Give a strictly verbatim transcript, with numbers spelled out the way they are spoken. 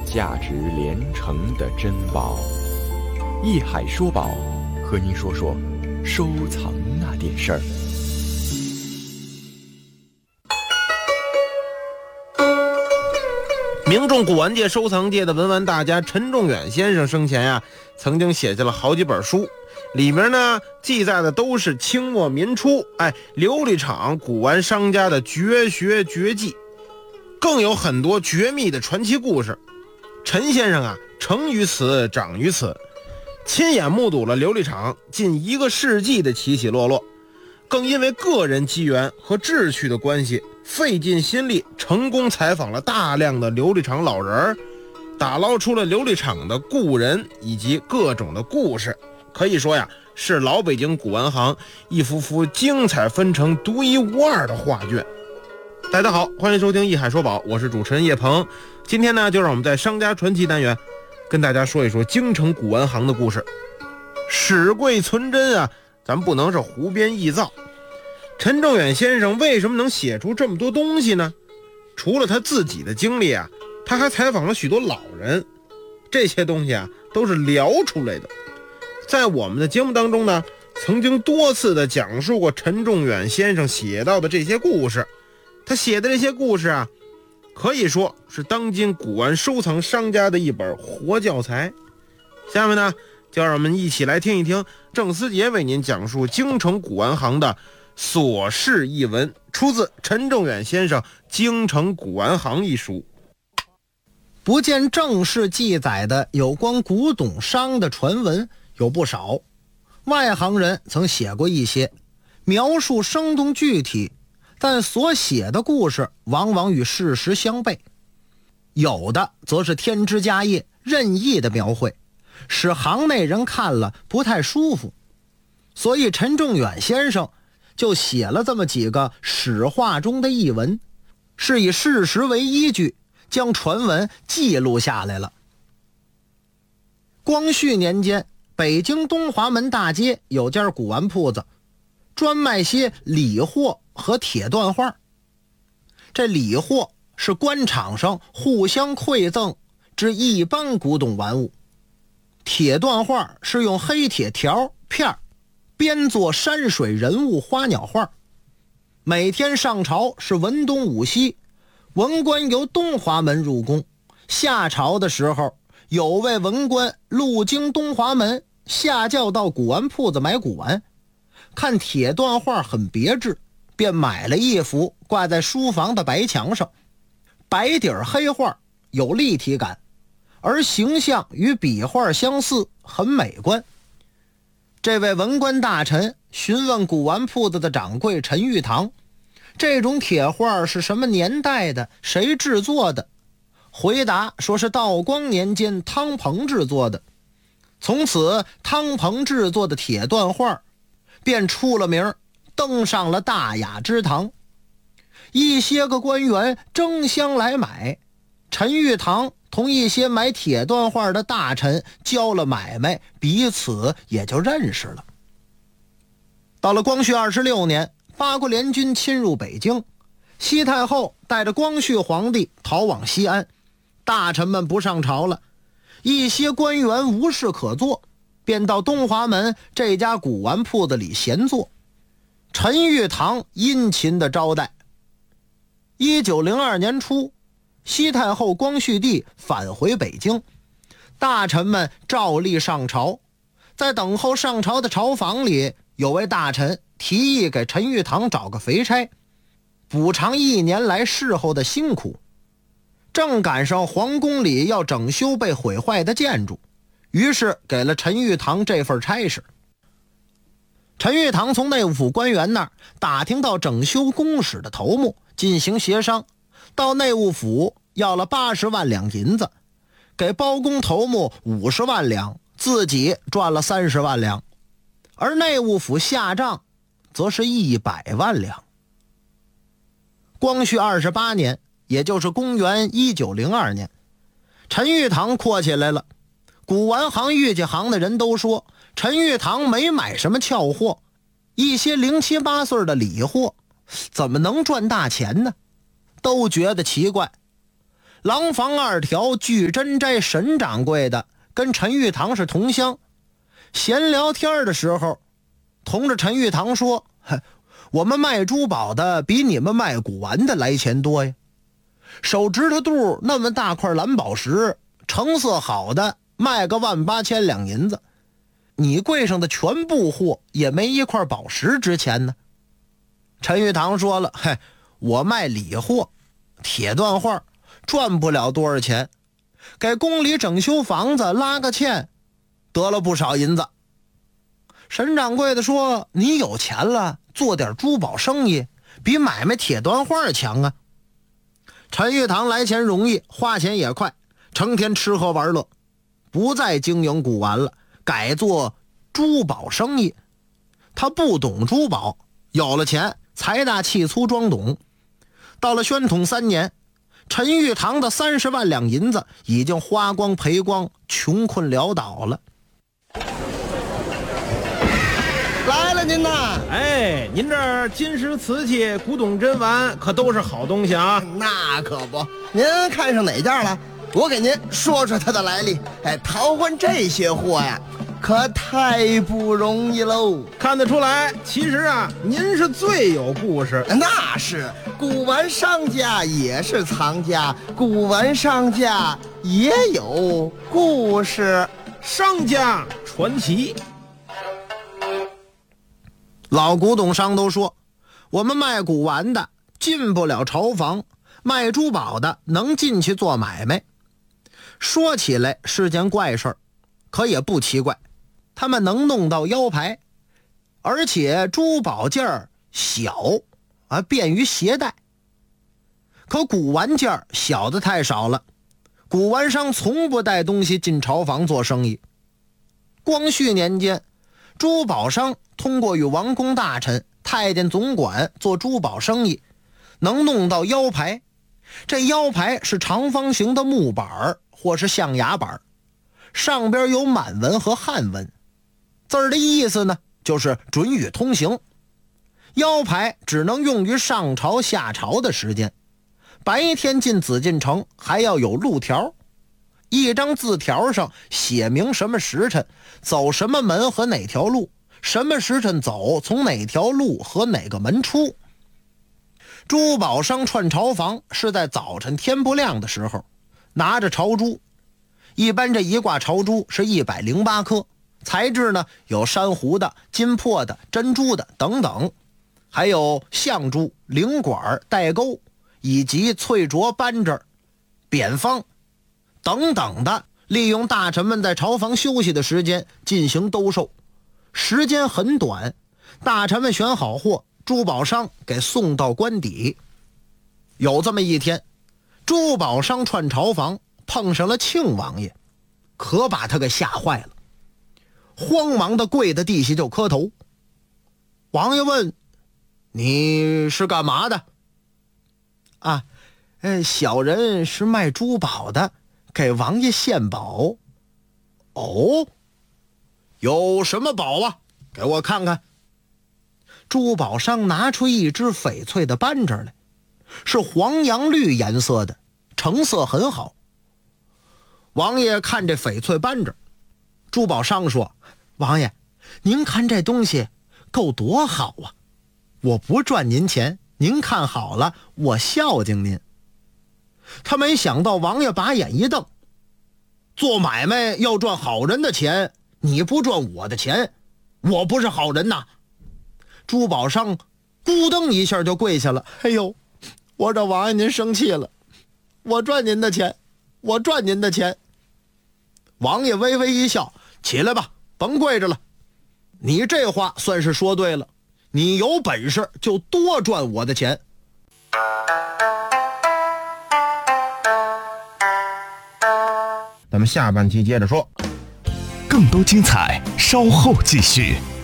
价值连城的珍宝。一海说宝，和您说说收藏那点事儿。 名重古玩界、收藏界的文玩大家陈仲远先生生前呀、啊，曾经写下了好几本书，里面呢记载的都是清末民初哎琉璃厂古玩商家的绝学绝技，更有很多绝密的传奇故事。陈先生啊，成于此，长于此，亲眼目睹了琉璃厂近一个世纪的起起落落，更因为个人机缘和志趣的关系，费尽心力成功采访了大量的琉璃厂老人，打捞出了琉璃厂的故人以及各种的故事。可以说呀，是老北京古玩行一幅幅精彩纷呈、独一无二的画卷。大家好，欢迎收听一海说宝，我是主持人叶鹏。今天呢，就让我们在商家传奇单元跟大家说一说京城古玩行的故事。史贵存真啊，咱不能是胡编臆造。陈仲远先生为什么能写出这么多东西呢？除了他自己的经历啊，他还采访了许多老人，这些东西啊都是聊出来的。在我们的节目当中呢，曾经多次的讲述过陈仲远先生写到的这些故事。他写的这些故事啊，可以说是当今古玩收藏商家的一本活教材。下面呢，就让我们一起来听一听郑思杰为您讲述京城古玩行的琐事一文，出自陈仲远先生《京城古玩行》一书。 不见正式记载的有关古董商的传闻有不少，外行人曾写过一些，描述生动具体，但所写的故事往往与事实相悖。有的则是添枝加叶、任意的描绘，使行内人看了不太舒服。所以陈仲远先生就写了这么几个史话中的译文，是以事实为依据，将传闻记录下来了。光绪年间，北京东华门大街有家古玩铺子，专卖些礼货和铁缎画。这礼货是官场上互相馈赠之一般古董玩物，铁缎画是用黑铁条片编作山水人物花鸟画。每天上朝是文东武西，文官由东华门入宫，下朝的时候有位文官路经东华门，下轿到古玩铺子买古玩，看铁缎画很别致，便买了一幅挂在书房的白墙上，白底儿黑画，有立体感，而形象与笔画相似，很美观。这位文官大臣询问古玩铺子的掌柜陈玉堂，这种铁画是什么年代的，谁制作的？回答说是道光年间汤鹏制作的。从此汤鹏制作的铁缎画便出了名，登上了大雅之堂。一些个官员争相来买，陈玉堂同一些买铁缎画的大臣交了买卖，彼此也就认识了。到了光绪二十六年，八国联军侵入北京，西太后带着光绪皇帝逃往西安，大臣们不上朝了，一些官员无事可做，便到东华门这家古玩铺子里闲坐。陈玉堂殷勤的招待。一九零二年初，西太后光绪帝返回北京，大臣们照例上朝。在等候上朝的朝房里，有位大臣提议给陈玉堂找个肥差，补偿一年来侍候的辛苦。正赶上皇宫里要整修被毁坏的建筑，于是给了陈玉堂这份差事。陈玉堂从内务府官员那儿打听到整修工史的头目，进行协商，到内务府要了八十万两银子，给包工头目五十万两，自己赚了三十万两，而内务府下账则是一百万两。光绪二十八年，也就是公元一九零二年，陈玉堂阔起来了。古玩行、玉器行的人都说，陈玉堂没买什么俏货，一些零七八岁的礼货，怎么能赚大钱呢？都觉得奇怪。 廊坊二条聚珍斋沈掌柜的跟陈玉堂是同乡，闲聊天的时候同着陈玉堂说，我们卖珠宝的比你们卖古玩的来钱多呀，手指头肚那么大块蓝宝石，成色好的卖个万八千两银子，你柜上的全部货也没一块宝石值钱呢。陈玉堂说了，嘿，我卖礼货铁段画赚不了多少钱，给宫里整修房子拉个欠得了不少银子。沈掌柜的说，你有钱了做点珠宝生意比买卖铁段画强啊。陈玉堂来钱容易，花钱也快，成天吃喝玩乐，不再经营古玩了，改做珠宝生意。他不懂珠宝，有了钱财大气粗装懂。到了宣统三年，陈玉堂的三十万两银子已经花光赔光，穷困潦倒了。 来了您呐！ 哎，您这儿金石瓷器、古董珍玩可都是好东西啊！ 那可不，您看上哪件了？我给您说说它的来历。哎，淘换这些货呀，可太不容易喽。 看得出来，其实啊，您是最有故事。 那是，古玩商家也是藏家，古玩商家也有故事， 商家传奇。 老古董商都说，我们卖古玩的进不了朝房，卖珠宝的能进去做买卖。说起来是件怪事儿，可也不奇怪，他们能弄到腰牌，而且珠宝件儿小啊，便于携带。可古玩件儿小的太少了，古玩商从不带东西进朝房做生意。光绪年间，珠宝商通过与王公大臣、太监总管做珠宝生意，能弄到腰牌。这腰牌是长方形的木板或是象牙板，上边有满文和汉文，字儿的意思呢就是准予通行。腰牌只能用于上朝下朝的时间，白天进紫禁城还要有路条，一张字条上写明什么时辰走什么门和哪条路，什么时辰走从哪条路和哪个门出。珠宝商串朝房是在早晨天不亮的时候，拿着朝珠，一般这一挂朝珠是一百零八颗，材质呢有珊瑚的、金珀的、珍珠的等等，还有象珠、灵管、带钩，以及翠琢、扳指、扁方等等的，利用大臣们在朝房休息的时间进行兜售，时间很短，大臣们选好货，珠宝商给送到官邸。有这么一天，珠宝商串朝房碰上了庆王爷，可把他给吓坏了，慌忙的跪在地下就磕头。王爷问，你是干嘛的？啊，呃，小人是卖珠宝的，给王爷献宝。哦，有什么宝啊？给我看看。珠宝商拿出一只翡翠的扳指来，是黄杨绿颜色的，成色很好。王爷看这翡翠扳指，珠宝商说，王爷，您看这东西够多好啊，我不赚您钱，您看好了我孝敬您。他没想到王爷把眼一瞪，做买卖要赚好人的钱，你不赚我的钱，我不是好人呐。珠宝商咕噔一下就跪下了，哎呦，我这王爷您生气了，我赚您的钱，我赚您的钱。王爷微微一笑，起来吧，甭跪着了，你这话算是说对了，你有本事就多赚我的钱。 咱们下半期接着说， 更多精彩稍后继续。